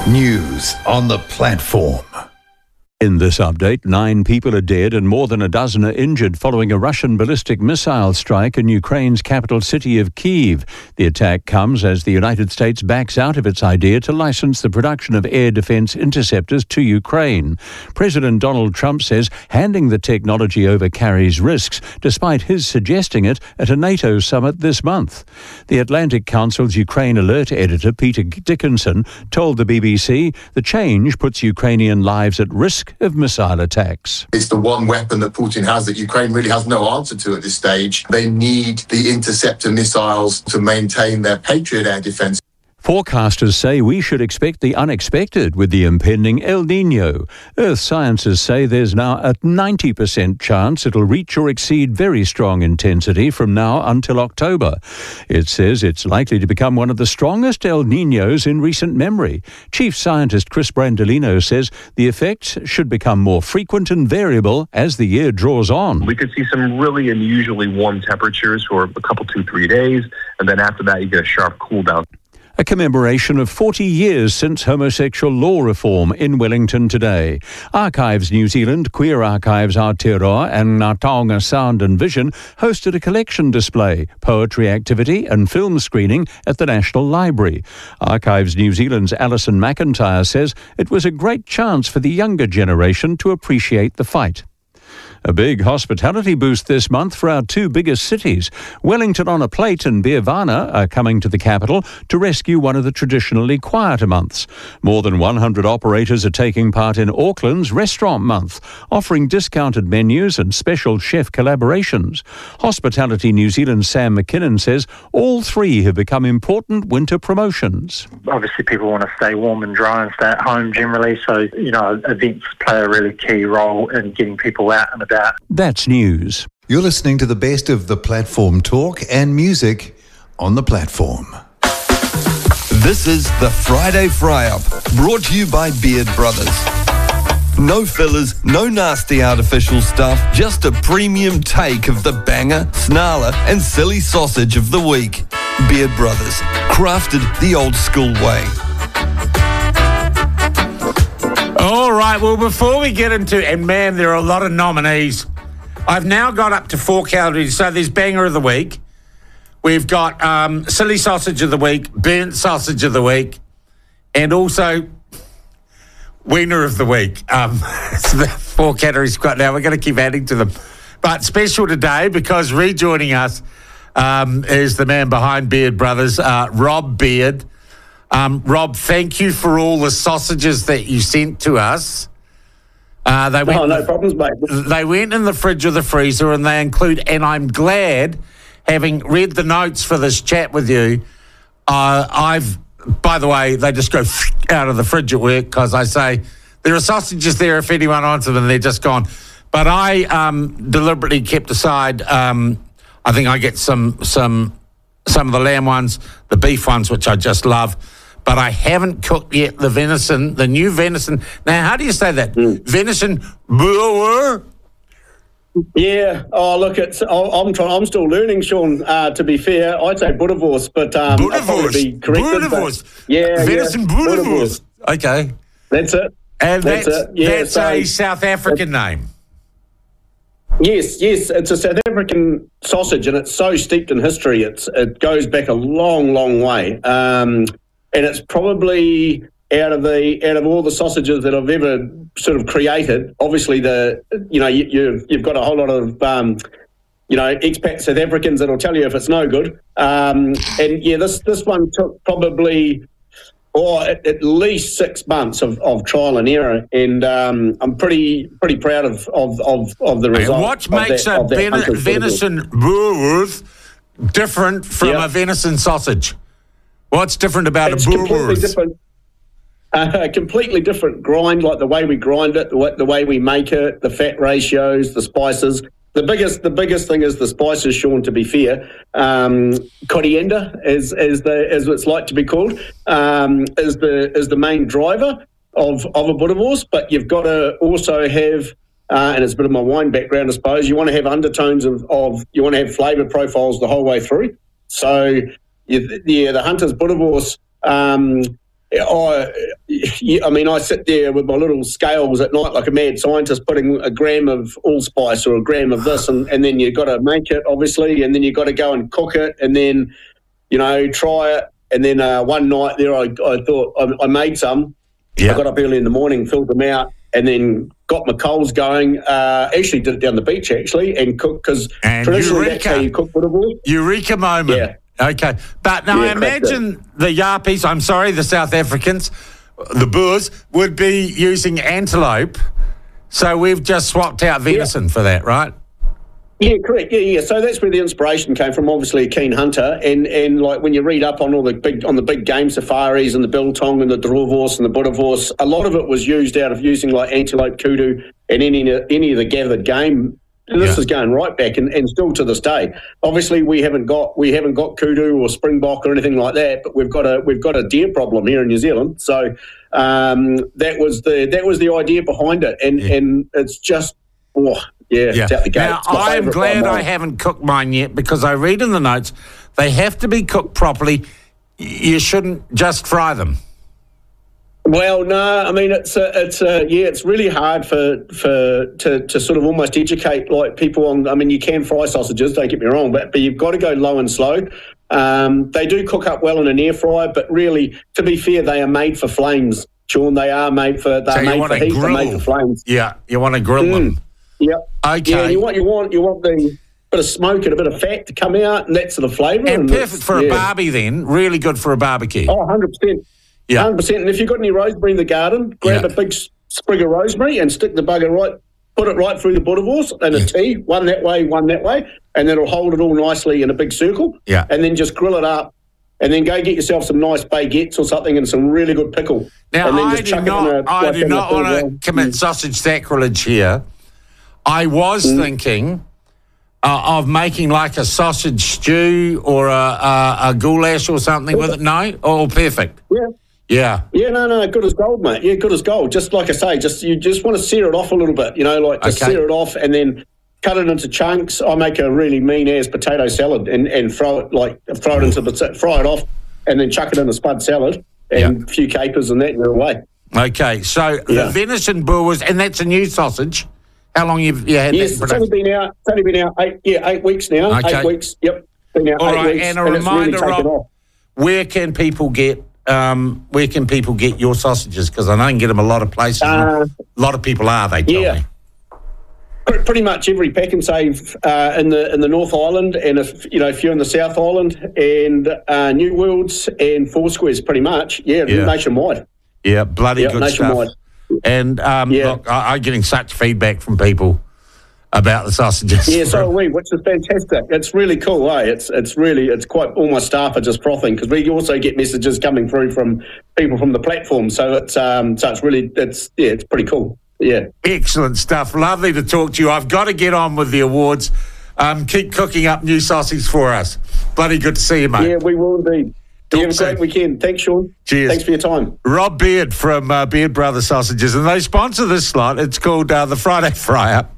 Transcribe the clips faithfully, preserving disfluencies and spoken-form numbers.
News on the platform. In this update, nine people are dead and more than a dozen are injured following a Russian ballistic missile strike in Ukraine's capital city of Kyiv. The attack comes as the United States backs out of its idea to license the production of air defense interceptors to Ukraine. President Donald Trump says handing the technology over carries risks, despite his suggesting it at a NATO summit this month. The Atlantic Council's Ukraine Alert editor, Peter Dickinson, told the B B C the change puts Ukrainian lives at risk of missile attacks. It's the one weapon that Putin has that Ukraine really has no answer to at this stage. They need the interceptor missiles to maintain their Patriot air defense. Forecasters say we should expect the unexpected with the impending El Niño. Earth scientists say there's now a ninety percent chance it'll reach or exceed very strong intensity from now until October. It says it's likely to become one of the strongest El Niños in recent memory. Chief scientist Chris Brandolino says the effects should become more frequent and variable as the year draws on. We could see some really unusually warm temperatures for a couple, two, three days, and then after that you get a sharp cool down. A commemoration of forty years since homosexual law reform in Wellington today. Archives New Zealand, Queer Archives Aotearoa and Ngā Taonga Sound and Vision hosted a collection display, poetry activity and film screening at the National Library. Archives New Zealand's Alison McIntyre says it was a great chance for the younger generation to appreciate the fight. A big hospitality boost this month for our two biggest cities. Wellington on a Plate and Beervana are coming to the capital to rescue one of the traditionally quieter months. More than one hundred operators are taking part in Auckland's Restaurant Month, offering discounted menus and special chef collaborations. Hospitality New Zealand's Sam McKinnon says all three have become important winter promotions. Obviously people want to stay warm and dry and stay at home generally, so you know events play a really key role in getting people out and about. That's news. You're listening to the best of the platform talk and music on the platform. This is the Friday Fry-Up, brought to you by Beard Brothers. No fillers, no nasty artificial stuff, just a premium take of the banger, snarler and silly sausage of the week. Beard Brothers, crafted the old school way. All right, well, before we get into, and man, there are a lot of nominees. I've now got up to four categories. So there's Banger of the Week. We've got um, Silly Sausage of the Week, Burnt Sausage of the Week, and also Wiener of the Week. Um, so the four categories we've got now. We're going to keep adding to them. But special today, because rejoining us um, is the man behind Beard Brothers, uh, Rob Beard. Um, Rob, thank you for all the sausages that you sent to us. Uh, they went oh, no the, problems, mate. They went in the fridge or the freezer, and they include, and I'm glad, having read the notes for this chat with you, uh, I've, by the way, they just go out of the fridge at work because I say, there are sausages there if anyone wants them, and they're just gone. But I um, deliberately kept aside, um, I think I get some some some of the lamb ones, the beef ones, which I just love. But I haven't cooked yet the venison, the new venison. Now, how do you say that? Mm. Venison brewer? Yeah. Oh, look, it's. I'm trying. I'm still learning, Sean. Uh, to be fair, I'd say Buddhavors, but um, I'll probably be corrected. Buddhavors. Yeah, venison yeah. Buddhavors. Okay. That's it. And that's, that's it. Yeah, that's so, a South African name. Yes, yes, it's a South African sausage, and it's so steeped in history. It's it goes back a long, long way. Um, And it's probably out of the out of all the sausages that I've ever sort of created. Obviously, the you know you, you've you've got a whole lot of um, you know expat South Africans that'll tell you if it's no good. Um, and yeah, this this one took probably or at, at least six months of, of trial and error, and um, I'm pretty pretty proud of of of, of the result. And what makes that, a ven- venison boerewors different from yep. a venison sausage? What's different about it's a completely boerewors? different. Uh, a completely different grind, like the way we grind it, the way, the way we make it, the fat ratios, the spices. The biggest, the biggest thing is the spices, Sean. To be fair, um, coriander, as as the as it's like to be called, um, is the is the main driver of of a Buddhavors. But you've got to also have, uh, and it's a bit of my wine background, I suppose. You want to have undertones of of you want to have flavour profiles the whole way through. So, yeah, the Hunter's Buddhavors. Um, I, yeah, I mean, I sit there with my little scales at night like a mad scientist, putting a gram of allspice or a gram of this, and, and then you've got to make it, obviously, and then you've got to go and cook it, and then, you know, try it. And then uh, one night there, I, I thought I, I made some. Yeah. I got up early in the morning, filled them out, and then got my coals going. Uh, actually did it down the beach, actually, and cooked, because traditionally Eureka. that's how you cook butterwort. Eureka moment. Yeah. Okay. But now Yeah, I imagine the Yarpies, I'm sorry, the South Africans, the Boers, would be using antelope. So we've just swapped out venison yeah. for that, right? Yeah, correct. Yeah, yeah. So that's where the inspiration came from. Obviously, a keen hunter, and and like when you read up on all the big on the big game safaris and the biltong and the droëwors and the boerewors, a lot of it was used out of using like antelope, kudu, and any any of the gathered game. And this yeah. is going right back, and, and still to this day. Obviously, we haven't got we haven't got kudu or springbok or anything like that, but we've got a we've got a deer problem here in New Zealand. So um, that was the that was the idea behind it, and yeah. and it's just. Oh, Yeah, yeah. It's out the gate. Now, I'm glad I haven't cooked mine yet, because I read in the notes they have to be cooked properly. You shouldn't just fry them. Well, no, I mean it's a, it's a, yeah, it's really hard for for to, to sort of almost educate like people on. I mean, you can fry sausages, don't get me wrong, but but you've got to go low and slow. Um, they do cook up well in an air fryer, but really, to be fair, they are made for flames, Sean. They are made for they're so made for heat. Grill. They're made for flames. Yeah, you want to grill mm. them. Yep. Okay. Yeah, you want you want you want the bit of smoke and a bit of fat to come out, and that's the flavour. And, and perfect for yeah. a barbie then. Really good for a barbecue. Oh, one hundred percent. Yeah. one hundred percent. And if you've got any rosemary in the garden, grab yeah. a big sprig of rosemary and stick the bugger right, put it right through the boerewors and a yeah. T, one that way, one that way, and then it'll hold it all nicely in a big circle. Yeah. And then just grill it up. And then go get yourself some nice baguettes or something and some really good pickle. Now, and then I just do chuck not, it in a, I like do in not want to well. commit sausage sacrilege here. I was mm. thinking uh, of making like a sausage stew or a, a, a goulash or something yeah. with it. No? Oh, perfect. Yeah. Yeah. Yeah, no, no, good as gold, mate. Yeah, good as gold. Just like I say, just you just want to sear it off a little bit, you know, like just okay. sear it off and then cut it into chunks. I make a really mean-ass potato salad and, and throw it like throw it into the fry it off and then chuck it in a spud salad and yep. a few capers and that and you're away. Okay, so yeah. the venison boers, and that's a new sausage. How long have you had yes, that? Yes, it's only been out. It's only been out eight. Yeah, eight weeks now. Okay. Eight weeks. Yep. Been out All eight right, weeks, and a and reminder, it's really taken Rob, off. where can people get um, where can people get your sausages? Because I know you can get them a lot of places. Uh, a lot of people are. They tell yeah. me. Pretty much every pack and save uh, in the in the North Island, and if you know a few in the South Island, and uh, New Worlds and Foursquares, pretty much. Yeah, yeah. nationwide. Yeah, bloody yeah, good nationwide. stuff. And um, yeah. look, I, I'm getting such feedback from people about the sausages. Yeah, so are we, which is fantastic. It's really cool, eh? It's it's really it's quite. All my staff are just frothing because we also get messages coming through from people from the platform. So it's um so it's really it's yeah it's pretty cool. Yeah. Excellent stuff. Lovely to talk to you. I've got to get on with the awards. Um, keep cooking up new sausage for us. Bloody good to see you, mate. Yeah, we will indeed. You have a great weekend. Thanks, Sean. Cheers. Thanks for your time. Rob Beard from uh, Beard Brothers Sausages, and they sponsor this slot. It's called uh, the Friday Fry-Up.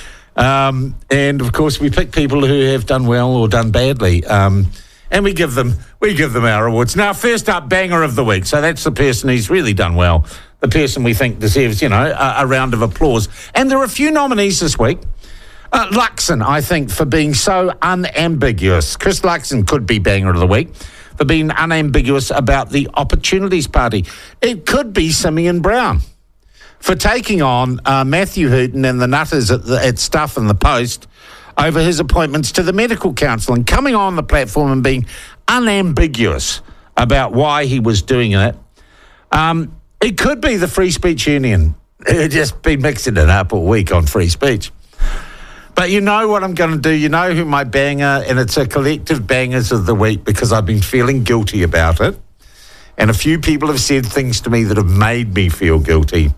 Um, and, of course, we pick people who have done well or done badly. Um, and we give them we give them our awards. Now, first up, Banger of the Week. So that's the person who's really done well. The person we think deserves, you know, a, a round of applause. And there are a few nominees this week. Uh, Luxon, I think, for being so unambiguous. Chris Luxon could be Banger of the Week for being unambiguous about the Opportunities Party. It could be Simeon Brown for taking on uh, Matthew Hooton and the Nutters at, the, at Stuff and the Post over his appointments to the Medical Council and coming on the platform and being unambiguous about why he was doing it. Um... It could be the Free Speech Union. It's just been mixing it up all week on free speech. But you know what I'm going to do. You know who my banger, and it's a collective bangers of the week because I've been feeling guilty about it. And a few people have said things to me that have made me feel guilty.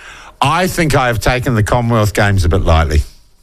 I think I have taken the Commonwealth Games a bit lightly.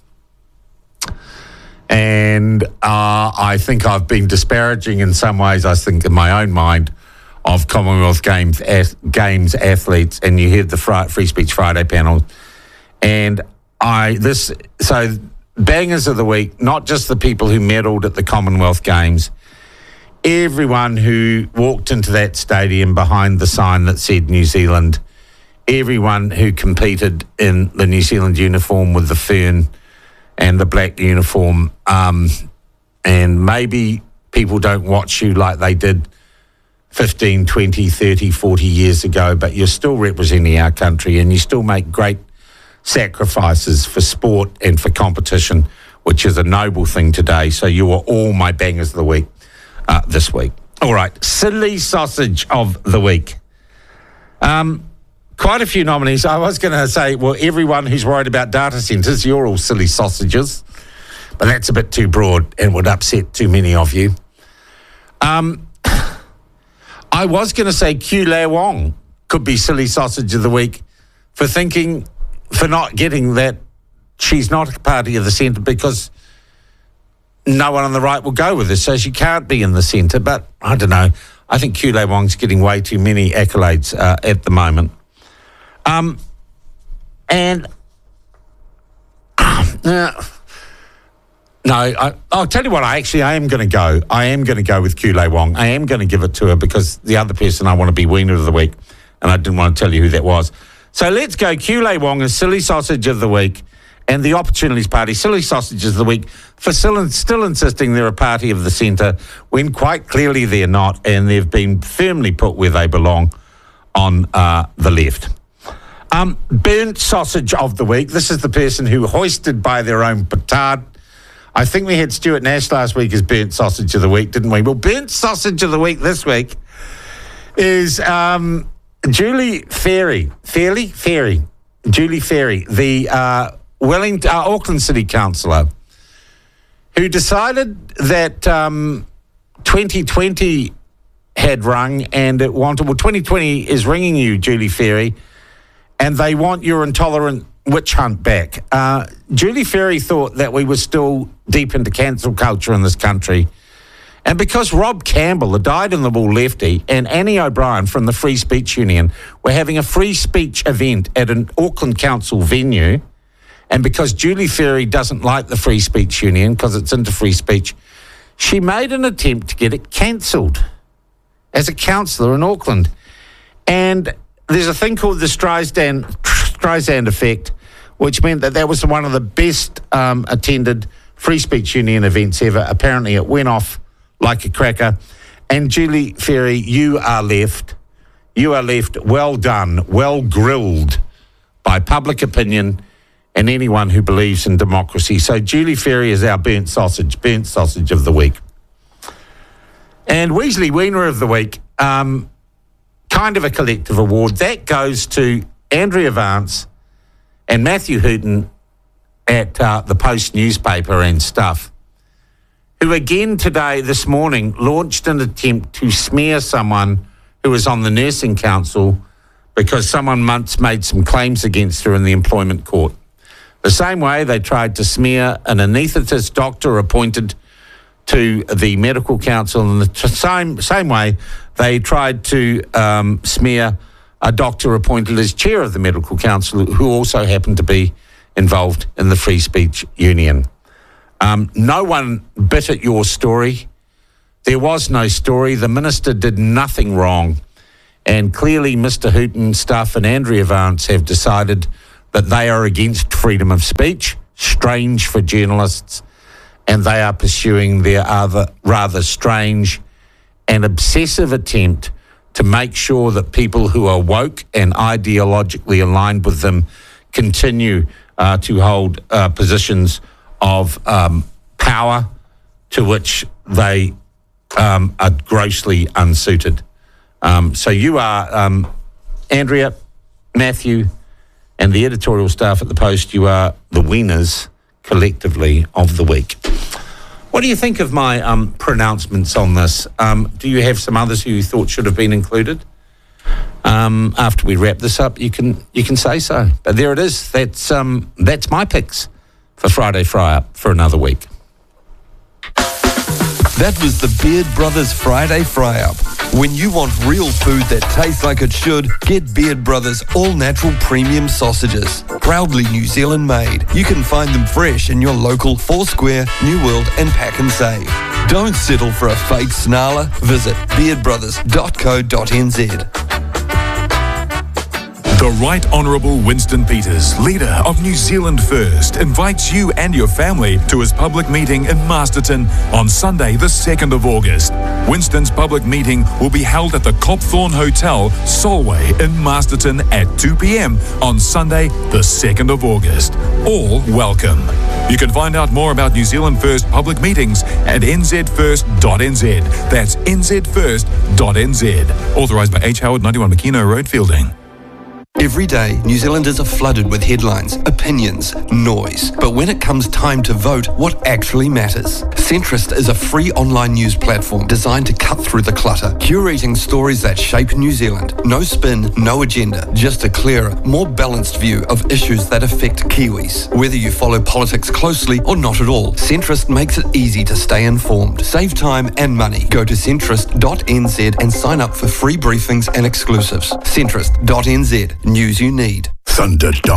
And uh, I think I've been disparaging in some ways, I think, in my own mind, of Commonwealth Games ath- Games athletes, and you heard the Fri- Free Speech Friday panel, and I this so bangers of the week, not just the people who medalled at the Commonwealth Games, everyone who walked into that stadium behind the sign that said New Zealand, everyone who competed in the New Zealand uniform with the fern and the black uniform, um, and maybe people don't watch you like they did fifteen, twenty, thirty, forty years ago, but you're still representing our country and you still make great sacrifices for sport and for competition, which is a noble thing today. So you are all my bangers of the week uh, this week. All right, silly sausage of the week. Um, quite a few nominees. I was going to say, well, everyone who's worried about data centres, you're all silly sausages, but that's a bit too broad and would upset too many of you. Um, I was going to say Q Lei Wong could be silly sausage of the week for thinking, for not getting that she's not a party of the centre because no one on the right will go with her, so she can't be in the centre. But I don't know. I think Q Lei Wong's getting way too many accolades uh, at the moment. Um, and uh, no, I, I'll tell you what, I actually I am going to go. I am going to go with Q Lei Wong. I am going to give it to her because the other person I want to be Wiener of the Week, and I didn't want to tell you who that was. So let's go Q Lei Wong as Silly Sausage of the Week, and the Opportunities Party, Silly Sausages of the Week, for still, still insisting they're a party of the centre when quite clearly they're not, and they've been firmly put where they belong on uh, the left. Um, burnt Sausage of the Week. This is the person who hoisted by their own petard. I think we had Stuart Nash last week as Burnt Sausage of the Week, didn't we? Well, Burnt Sausage of the Week this week is um, Julie Ferry. Fairley? Ferry. Julie Ferry, the uh, Wellington, uh, Auckland City Councillor, who decided that um, twenty twenty had rung and it wanted, well, twenty twenty is ringing you, Julie Ferry, and they want your intolerant witch hunt back. Uh, Julie Ferry thought that we were still deep into cancel culture in this country. And because Rob Campbell, the dyed-in-the-wool lefty, and Annie O'Brien from the Free Speech Union were having a free speech event at an Auckland Council venue, and because Julie Ferry doesn't like the Free Speech Union because it's into free speech, she made an attempt to get it cancelled as a councillor in Auckland. And there's a thing called the Streisand, Streisand effect, which meant that that was one of the best um, attended Free Speech Union events ever. Apparently it went off like a cracker. And Julie Ferry, you are left. You are left well done, well grilled by public opinion and anyone who believes in democracy. So Julie Ferry is our burnt sausage, burnt sausage of the week. And Weasley Wiener of the Week, um, kind of a collective award. That goes to Andrea Vance and Matthew Hooton at uh, the Post newspaper and stuff, who again today, this morning, launched an attempt to smear someone who was on the Nursing Council because someone once made some claims against her in the employment court. The same way they tried to smear an anaesthetist doctor appointed to the Medical Council, and the t- same same way they tried to um, smear a doctor appointed as chair of the Medical Council who also happened to be involved in the Free Speech Union. Um, no one bit at your story. There was no story. The minister did nothing wrong. And clearly Mister Hooton, Stuff and Andrea Vance have decided that they are against freedom of speech, strange for journalists, and they are pursuing their other rather strange and obsessive attempt to make sure that people who are woke and ideologically aligned with them continue uh, to hold uh, positions of um, power to which they um, are grossly unsuited. Um, so you are, um, Andrea, Matthew, and the editorial staff at the Post, you are the winners collectively of the week. What do you think of my um, pronouncements on this? Um, do you have some others who you thought should have been included? Um, after we wrap this up, you can you can say so. But there it is. That's um, that's my picks for Friday Fry Up for another week. That was the Beard Brothers Friday Fry Up. When you want real food that tastes like it should, get Beard Brothers all-natural premium sausages. Proudly New Zealand made. You can find them fresh in your local Four Square, New World and Pack and Save. Don't settle for a fake snarler. Visit beard brothers dot co dot n z. The Right Honourable Winston Peters, leader of New Zealand First, invites you and your family to his public meeting in Masterton on Sunday the second of August. Winston's public meeting will be held at the Copthorne Hotel, Solway in Masterton at two p.m. on Sunday the second of August. All welcome. You can find out more about New Zealand First public meetings at n z first dot n z. That's n z first dot n z. Authorised by H. Howard, ninety-one McKenna Road, Fielding. Every day, New Zealanders are flooded with headlines, opinions, noise. But when it comes time to vote, what actually matters? Centrist is a free online news platform designed to cut through the clutter, curating stories that shape New Zealand. No spin, no agenda, just a clearer, more balanced view of issues that affect Kiwis. Whether you follow politics closely or not at all, Centrist makes it easy to stay informed. Save time and money. Go to centrist dot n z and sign up for free briefings and exclusives. centrist dot n z. News you need. Thunder